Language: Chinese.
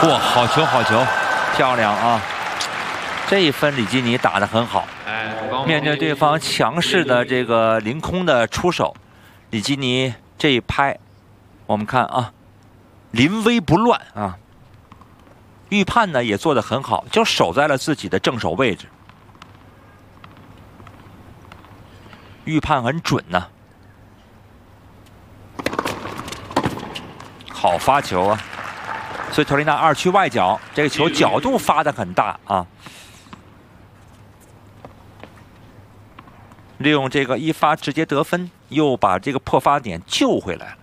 嚯，好球，好球，漂亮啊！这一分里基尼打得很好。面对对方强势的这个凌空的出手，里基尼这一拍，我们看啊，临危不乱啊。预判呢也做得很好，就守在了自己的正手位置。预判很准呢、好发球啊！所以托雷纳2区外角，这个球角度发得很大啊。利用这个一发直接得分，又把这个破发点救回来了。